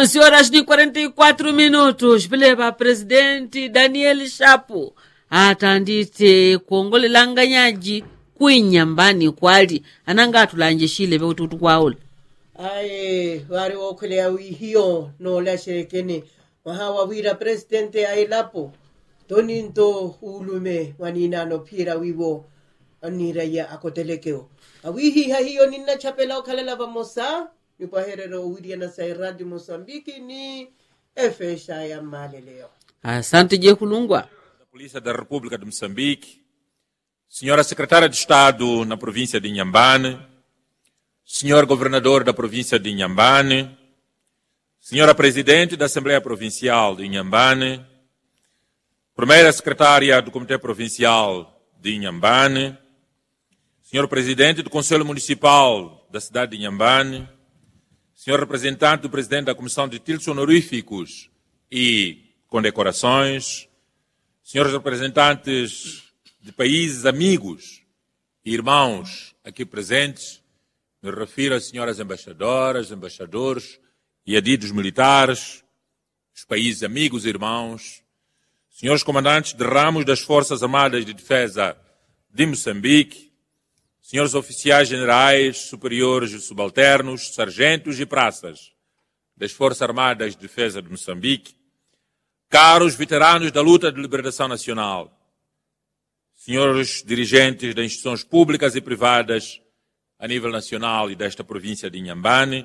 11 horas e 44 minutos. Beleva presidente Daniel Shapo atandite kuongolelanganyaji kuinyambani kwali ananga atulanjeshile vekuti kwaula aye wari wokhulea hiyo no la sherekene mahawa wira presidente ailapo toninto ulume wanina no pira wiwo anira ya akotelekeo awihi hiyo nina chapela okhalela vamosa nipaherero uwiria na sairadi Mosambiki ni efesha ya male leo. Asante je kulungwa. Polícia da República de Moçambique, senhora secretária de Estado na província de Inhambane, senhor governador da província de Inhambane, senhora presidente da Assembleia Provincial de Inhambane, primeira secretária do Comitê Provincial de Inhambane, senhor presidente do Conselho Municipal da cidade de Inhambane, senhor representante do presidente da Comissão de Títulos Honoríficos e Condecorações, senhores representantes de países amigos e irmãos aqui presentes, me refiro às senhoras embaixadoras, embaixadores e adidos militares, os países amigos e irmãos, senhores comandantes de ramos das Forças Armadas de Defesa de Moçambique, senhores oficiais generais, superiores e subalternos, sargentos e praças das Forças Armadas de Defesa de Moçambique, caros veteranos da luta de liberação nacional, senhores dirigentes das instituições públicas e privadas a nível nacional e desta província de Inhambane,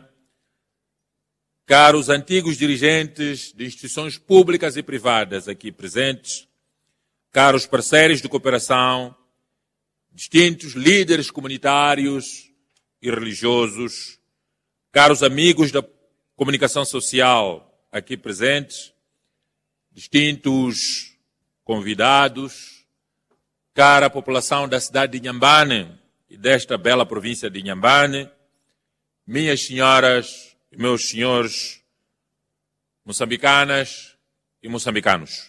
caros antigos dirigentes de instituições públicas e privadas aqui presentes, caros parceiros de cooperação, distintos líderes comunitários e religiosos, caros amigos da comunicação social aqui presentes, distintos convidados, cara população da cidade de Inhambane e desta bela província de Inhambane, minhas senhoras e meus senhores moçambicanas e moçambicanos.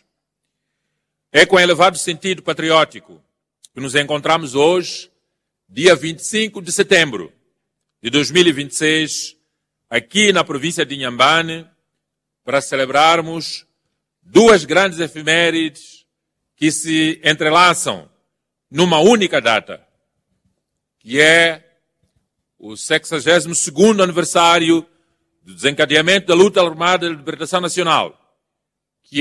É com elevado sentido patriótico que nos encontramos hoje, dia 25 de setembro de 2026, aqui na província de Inhambane, para celebrarmos duas grandes efemérides que se entrelaçam numa única data, que é o 62º aniversário do desencadeamento da luta armada de libertação nacional,